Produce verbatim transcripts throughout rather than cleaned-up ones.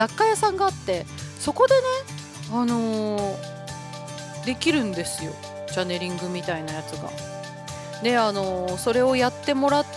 雑貨屋さんがあって、そこでねあのー、できるんですよ、チャネリングみたいなやつが。であのー、それをやってもらって、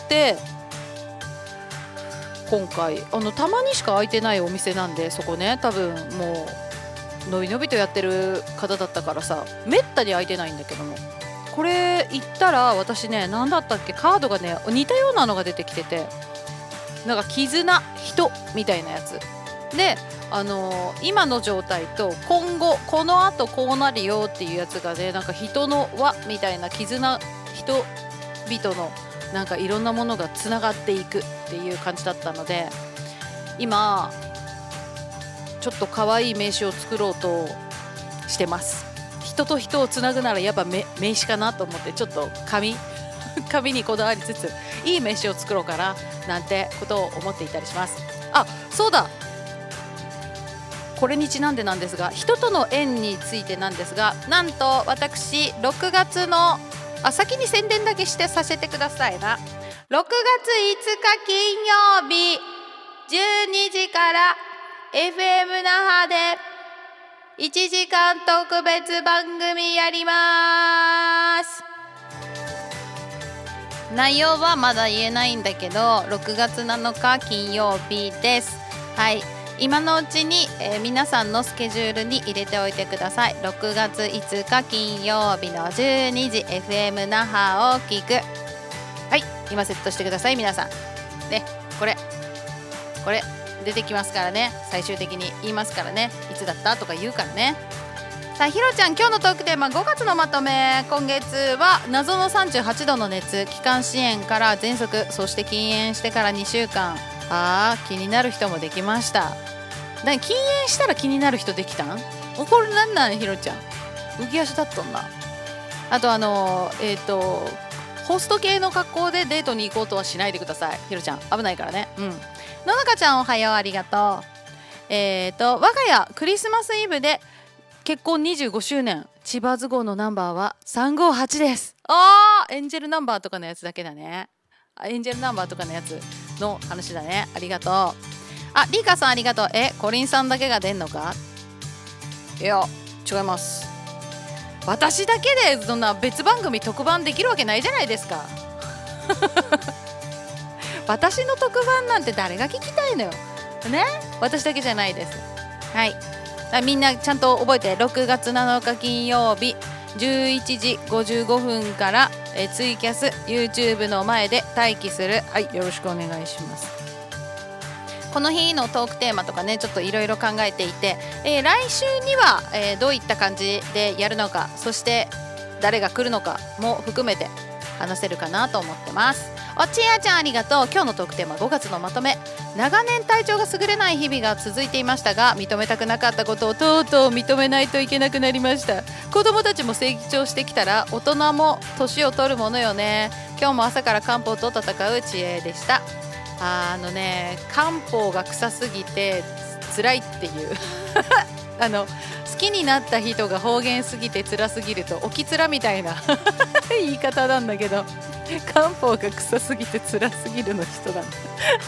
今回あのたまにしか開いてないお店なんで、そこね多分もうのびのびとやってる方だったからさ、めったに開いてないんだけども、これ行ったら私ね、何だったっけ、カードがね似たようなのが出てきてて、なんか絆人みたいなやつで、あのー、今の状態と今後このあとこうなるよっていうやつがね、なんか人の輪みたいな絆、人々のなんかいろんなものがつながっていくっていう感じだったので、今ちょっと可愛い名刺を作ろうとしてます。人と人をつなぐならやっぱ名刺かなと思って、ちょっと紙紙にこだわりつついい名刺を作ろうかななんてことを思っていたりします。あ、そうだ、これにちなんでなんですが、人との縁についてなんですが、なんと私ろくがつのあ先に宣伝だけしてさせてくださいな。ろくがついつか金曜日じゅうにじから エフエム 那覇でいちじかん特別番組やります。内容はまだ言えないんだけど、ろくがつなのか金曜日です。はい、今のうちに、えー、皆さんのスケジュールに入れておいてください。ろくがついつか金曜日のじゅうにじ エフエム 那覇を聞く。はい、今セットしてください皆さんね。これこれ出てきますからね、最終的に言いますからね、いつだったとか言うからね。さあひろちゃん、今日のトークテーマごがつのまとめ。今月は謎のさんじゅうはちどの熱、気管支炎から喘息、そして禁煙してからにしゅうかん。あー、気になる人もできました。だ禁煙したら気になる人できたん？これなんなんひろちゃん、浮き足だっとんな。あとあのー、えっ、ー、とホスト系の格好でデートに行こうとはしないでください。ひろちゃん危ないからね。うん。ののかちゃんおはよう、ありがとう。えっ、ー、と我が家クリスマスイブで結婚にじゅうごしゅうねん、千葉都合のナンバーはさんごはちです。あー、エンジェルナンバーとかのやつだけだね。エンジェルナンバーとかのやつの話だね。ありがとう。あ、リーカさんありがとう。え、コリンさんだけが出んのか？いや違います。私だけでそんな別番組特番できるわけないじゃないですか私の特番なんて誰が聞きたいのよね。私だけじゃないです。はい、みんなちゃんと覚えて、ろくがつなのか金曜日じゅういちじごじゅうごふんからえツイキャス YouTube の前で待機する。はい、よろしくお願いします。この日のトークテーマとかね、ちょっといろいろ考えていて、えー、来週には、えー、どういった感じでやるのか、そして誰が来るのかも含めて話せるかなと思ってます。おちやちゃんありがとう。今日のトークテーマごがつのまとめ。長年体調が優れない日々が続いていましたが、認めたくなかったことをとうとう認めないといけなくなりました。子供たちも成長してきたら大人も年を取るものよね。今日も朝から漢方と戦う知恵でした。あのね、漢方が臭すぎて辛いっていうあの好きになった人が方言すぎて辛すぎると起きつらみたいな言い方なんだけど、漢方が臭すぎて辛すぎるの人なんだ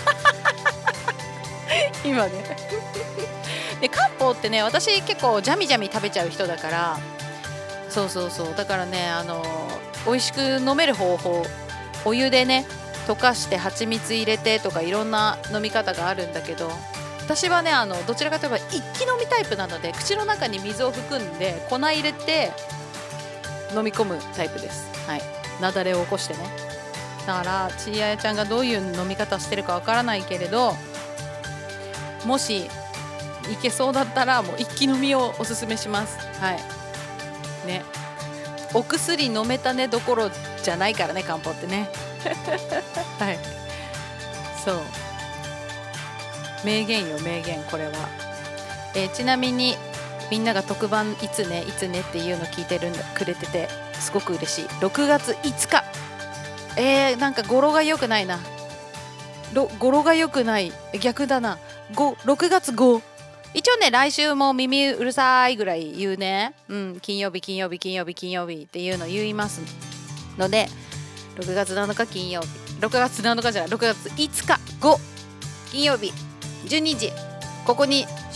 今ねで漢方ってね、私結構ジャミジャミ食べちゃう人だから、そうそうそう、だからね、あの美味しく飲める方法、お湯でね溶かして蜂蜜入れてとかいろんな飲み方があるんだけど、私はね、あのどちらかといえば一気飲みタイプなので、口の中に水を含んで粉入れて飲み込むタイプです。はい、雪崩を起こしてね。だからちいあやちゃんがどういう飲み方してるかわからないけれど、もしいけそうだったらもう一気飲みをおすすめします。はいね、お薬飲めたねどころじゃないからね、漢方ってねはい、そう名言よ名言、これは。えー、ちなみにみんなが特番いつねいつねっていうの聞いてるんだくれててすごく嬉しい。ろくがついつか、えー、なんか語呂が良くないな。語呂が良くない、逆だな。ろくがつご、一応ね来週も耳うるさいぐらい言うね。うん、金曜日金曜日金曜日金曜日っていうの言いますので、ろくがつなのか金曜日、ろくがつなのかじゃない、ろくがついつかご金曜日じゅうにじここに